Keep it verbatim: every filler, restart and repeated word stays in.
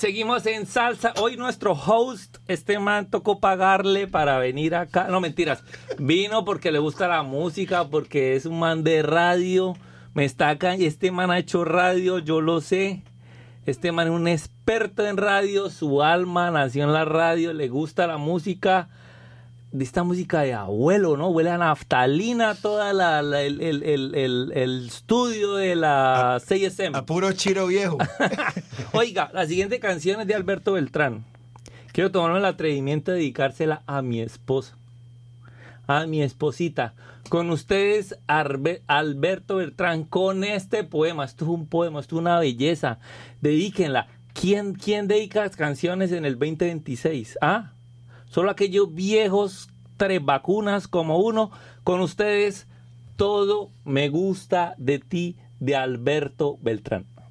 seguimos en salsa. Hoy nuestro host, este man, tocó pagarle para venir acá. No, mentiras. Vino porque le gusta la música, porque es un man de radio. Me está acá y este man ha hecho radio, yo lo sé. Este man es un experto en radio. Su alma nació en la radio, le gusta la música. De esta música de abuelo, ¿no? Huele a naftalina toda la, la el, el, el, el, el estudio de la seis ese eme. A puro chiro viejo. Oiga, la siguiente canción es de Alberto Beltrán. Quiero tomarme el atrevimiento de dedicársela a mi esposa, a mi esposita. Con ustedes, Arbe- Alberto Beltrán, con este poema. Esto es un poema, esto es una belleza. Dedíquenla. ¿Quién, quién dedica canciones en el veinte veintiséis? ¿Ah? Solo aquellos viejos tres vacunas como uno. Con ustedes, Todo me gusta de ti, de Alberto Beltrán.